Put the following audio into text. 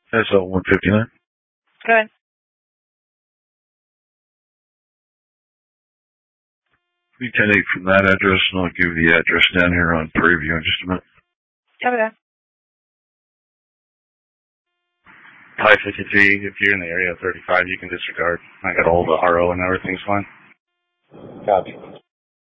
SL 159. Go ahead. Be 10-8 from that address, and I'll give you the address down here on Prairie View in just a minute. Copy that. High 53, if you're in the area of 35, you can disregard. I got all the RO and everything's fine. Copy.